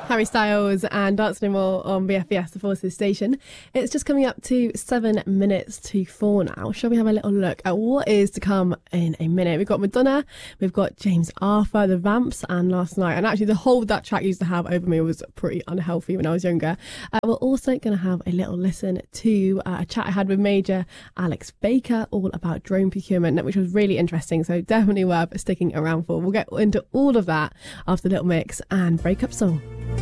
Harry Styles and Dance No More on BFBS, the Forces station. It's just coming up to 7 minutes to 4 now. Shall we have a little look at what is to come in a minute? We've got Madonna, we've got James Arthur, The Vamps, and Last Night. And actually the hold that track used to have over me was pretty unhealthy when I was younger. We're also going to have a little listen to a chat I had with Major Alex Baker all about drone procurement, which was really interesting. So definitely worth sticking around for. We'll get into all of that after Little Mix and Breakup Song.